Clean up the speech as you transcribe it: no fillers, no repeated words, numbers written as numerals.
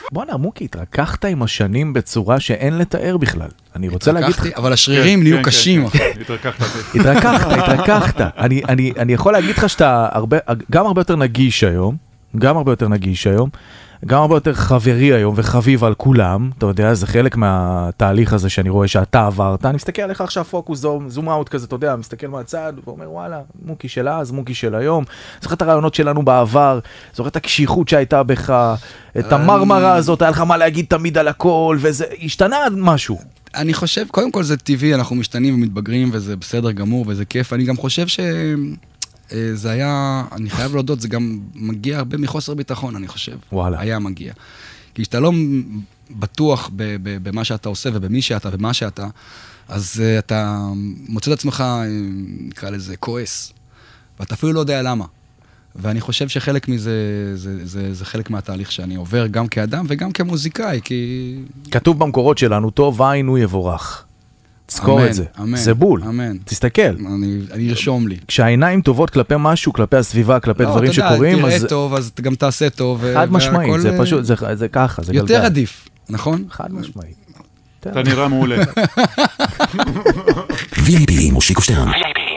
בוא'נה, מוקי, התרככת עם השנים בצורה שאין לתאר בכלל. אני רוצה להגיד לך... אבל השרירים נהיו קשים. התרככת. אני יכול להגיד לך שאתה גם הרבה יותר נגיש היום, גם הרבה יותר חברי היום וחביב על כולם, אתה יודע, זה חלק מהתהליך הזה שאני רואה שאתה עברת, אני מסתכל עליך עכשיו פוקוס, זום אאוט כזה, אתה יודע, מסתכל מהצד, ואומר וואלה, מוקי של אז, מוקי של היום, זוכר את הרעיונות שלנו בעבר, זוכר את הקשיחות שהייתה בך, את המרמרה הזאת, היה לך מה להגיד תמיד על הכל, וזה השתנה משהו. אני חושב, קודם כל זה טבעי, אנחנו משתנים ומתבגרים, וזה בסדר גמור, וזה כיף, אני גם חושב זה היה, אני חייב להודות, זה גם מגיע הרבה מחוסר ביטחון, אני חושב. וואלה. היה מגיע. כי כשאתה לא בטוח במה שאתה עושה ובמי שאתה ומה שאתה, אז אתה מוצא את עצמך, נקרא לזה, כועס. ואתה אפילו לא יודע למה. ואני חושב שחלק מזה, זה חלק מהתהליך שאני עובר גם כאדם וגם כמוזיקאי, כי... כתוב במקורות שלנו, טוב עין יבורך. תזכור את זה. זה בול. תסתכל. אני ארשום לי. כשהעיניים טובות כלפי משהו, כלפי הסביבה, כלפי דברים שקורים, אז... תראה טוב, אז גם תעשה טוב. חד משמעית, זה פשוט, זה ככה, זה גלגל. יותר עדיף, נכון? חד משמעית. אתה נראה מעולה. VIP עם מושיקו שטרן.